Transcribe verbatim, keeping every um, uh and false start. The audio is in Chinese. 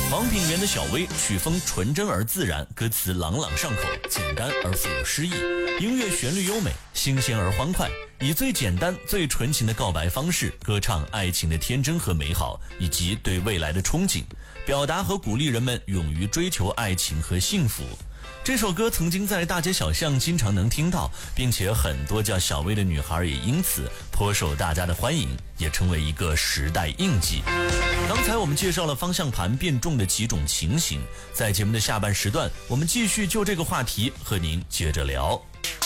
王品源的小薇曲风纯真而自然，歌词朗朗上口，简单而富有诗意，音乐旋律优美，新鲜而欢快，以最简单最纯情的告白方式歌唱爱情的天真和美好，以及对未来的憧憬，表达和鼓励人们勇于追求爱情和幸福。这首歌曾经在大街小巷经常能听到，并且很多叫小薇的女孩也因此颇受大家的欢迎，也成为一个时代印记。刚才我们介绍了方向盘变重的几种情形，在节目的下半时段，我们继续就这个话题和您接着聊。